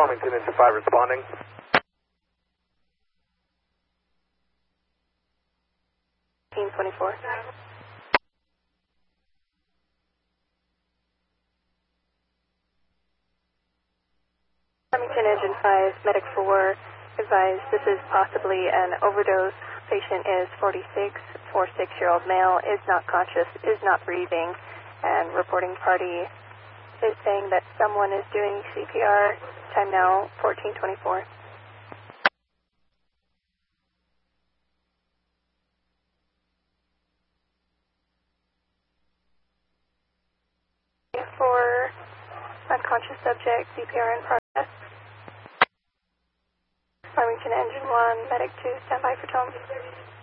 Farmington Engine 5 responding. Team 24. Farmington Engine 5, Medic 4, advised this is possibly an overdose. Patient is 46-year-old male, is not conscious, is not breathing, and reporting party is saying that someone is doing CPR. Time now, 14:24. For unconscious subject, CPR in progress. Farmington Engine 1, Medic 2, stand by for tone.